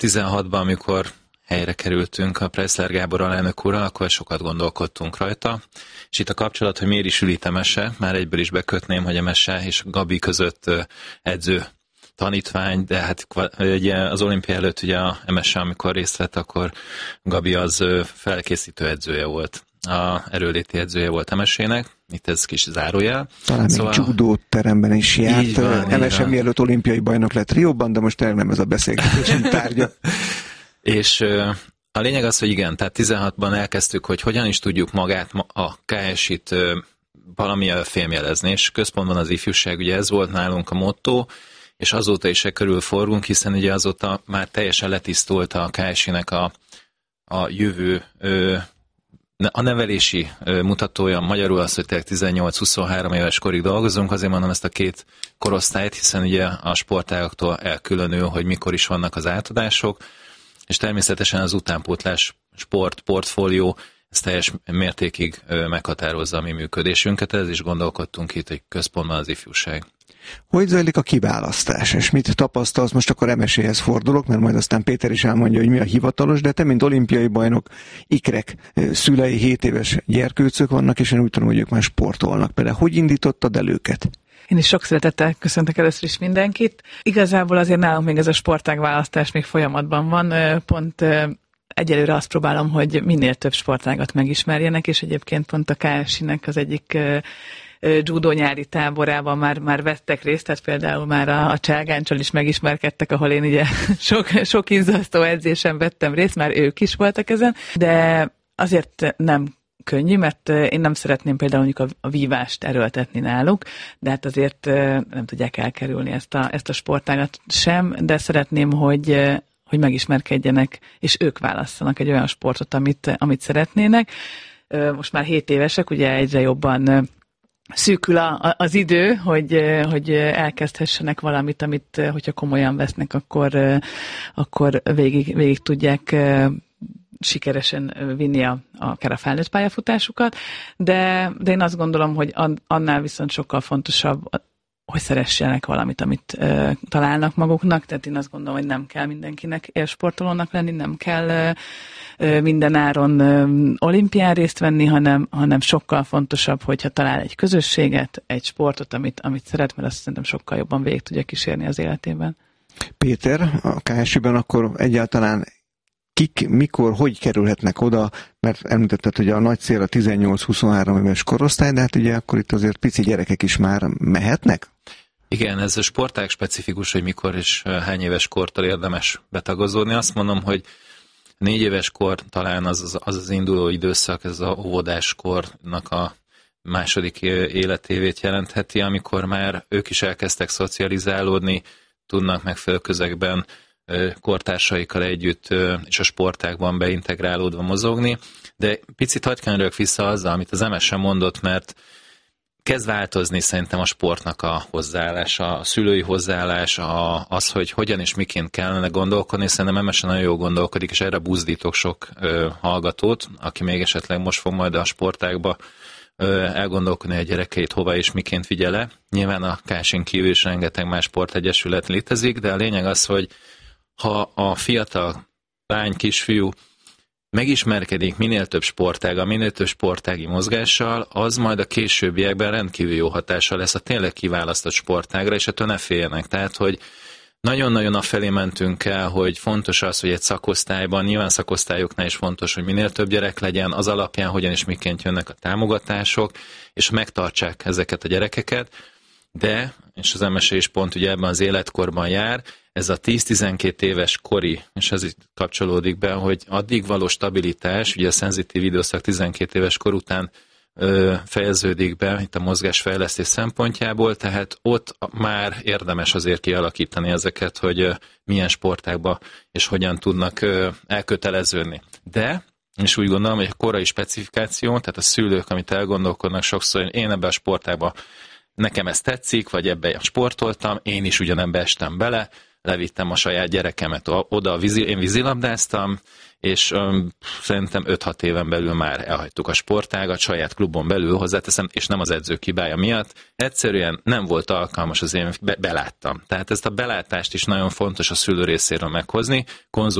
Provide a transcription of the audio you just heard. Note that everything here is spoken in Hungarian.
16-ban, amikor helyre kerültünk a Preissler Gábor alelnök úrral, akkor sokat gondolkodtunk rajta, és itt a kapcsolat, hogy miért is ül itt Emese, már egyből is bekötném, hogy Emese és Gabi között edző tanítvány, de hát ugye az olimpia előtt ugye a Emese, amikor részt vett, akkor Gabi az felkészítő edzője volt. A erőléti edzője volt Emesének, itt ez kis zárójel. Talán még judó teremben is járt. Emese mielőtt olimpiai bajnok lett Rióban, de most nem ez a beszélgetésünk tárgya. És a lényeg az, hogy igen, tehát 16-ban elkezdtük, hogy hogyan is tudjuk magát a KS-it valamilyen fémjelezni, és központban az ifjúság, ugye ez volt nálunk a motto, és azóta is körül forgunk, hiszen ugye azóta már teljesen letisztult a KS-nek a jövő, a nevelési mutatója, magyarul az, hogy 18-23 éves korig dolgozunk, azért mondom ezt a két korosztályt, hiszen ugye a sportágaktól elkülönül, hogy mikor is vannak az átadások, és természetesen az utánpótlás portfólió, ez teljes mértékig meghatározza a mi működésünket, ez is gondolkodtunk itt, hogy központban az ifjúság. Hogy zajlik a kiválasztás, és mit tapasztalsz? Most akkor Emeséhez fordulok, mert majd aztán Péter is elmondja, hogy mi a hivatalos, de te, mint olimpiai bajnok, ikrek szülei, 7 éves gyerkőcök vannak, és én úgy tudom, hogy ők már sportolnak. Például hogy indítottad el őket? Én is sok szeretettel köszöntök először is mindenkit. Igazából azért nálunk még ez a sportágválasztás még folyamatban van, pont egyelőre azt próbálom, hogy minél több sportágat megismerjenek, és egyébként pont a KSI-nek az egyik judó nyári táborában már vettek részt, tehát például már a Cselgáncsal is megismerkedtek, ahol én ugye sok izzasztó edzésen vettem részt, már ők is voltak ezen, de azért nem könnyű, mert én nem szeretném például mondjuk a vívást erőltetni náluk, de hát azért nem tudják elkerülni ezt a sportágat sem, de szeretném, hogy megismerkedjenek, és ők válasszanak egy olyan sportot, amit szeretnének. Most már 7 évesek, ugye egyre jobban szűkül az idő, hogy elkezdhessenek valamit, amit, hogyha komolyan vesznek, akkor végig tudják sikeresen vinni akár a felnőtt pályafutásukat, de én azt gondolom, hogy annál viszont sokkal fontosabb, hogy szeressenek valamit, amit találnak maguknak, tehát én azt gondolom, hogy nem kell mindenkinek élsportolónak lenni, nem kell minden áron olimpián részt venni, hanem sokkal fontosabb, hogyha talál egy közösséget, egy sportot, amit szeret, mert azt szerintem sokkal jobban végig tudja kísérni az életében. Péter, a KSI-ben akkor egyáltalán kik, mikor, hogy kerülhetnek oda, mert említetted, hogy a nagy cél a 18-23 éves korosztály, de hát ugye akkor itt azért pici gyerekek is már mehetnek? Igen, ez a sportág specifikus, hogy mikor és hány éves kortól érdemes betagozódni. Azt mondom, hogy 4 éves kor talán az induló időszak, ez a óvodáskornak a második életévét jelentheti, amikor már ők is elkezdtek szocializálódni, tudnak megfelelő közegben kortársaikkal együtt és a sportágban beintegrálódva mozogni, de picit hadd kanyarodjak vissza azzal, amit az Emese mondott, mert kezd változni szerintem a sportnak a hozzáállása, a szülői hozzáállás, az, hogy hogyan és miként kellene gondolkodni, szerintem Emese nagyon jól gondolkodik, és erre buzdítok sok hallgatót, aki még esetleg most fog majd a sportágba elgondolkodni a gyerekeit hova és miként vigye le. Nyilván a KS-n kívül is rengeteg más sportegyesület létezik, de a lényeg az, hogy ha a fiatal lány, kisfiú megismerkedik minél több sportággal, minél több sportági mozgással, az majd a későbbiekben rendkívül jó hatással lesz a tényleg kiválasztott sportágra, és ettől ne féljenek. Tehát, hogy nagyon-nagyon afelé mentünk el, hogy fontos az, hogy egy szakosztályban, nyilván szakosztályoknál is fontos, hogy minél több gyerek legyen, az alapján hogyan és miként jönnek a támogatások, és megtartsák ezeket a gyerekeket, de, és az Emese is pont ugye ebben az életkorban jár, ez a 10-12 éves kori, és ez itt kapcsolódik be, hogy addig való stabilitás, ugye a szenzitív időszak 12 éves kor után fejeződik be itt a mozgásfejlesztés szempontjából, tehát ott már érdemes azért kialakítani ezeket, hogy milyen sportákba és hogyan tudnak elköteleződni. De, és úgy gondolom, hogy a korai specifikáció, tehát a szülők, amit elgondolkodnak sokszor, hogy én ebbe a sportágba nekem ez tetszik, vagy ebbe sportoltam, én is ugyanebbe estem bele, levittem a saját gyerekemet oda, én vízilabdáztam, és szerintem 5-6 éven belül már elhagytuk a sportágat, saját klubon belül hozzáteszem, és nem az edzők hibája miatt. Egyszerűen nem volt alkalmas az én, beláttam. Tehát ezt a belátást is nagyon fontos a szülő részéről meghozni,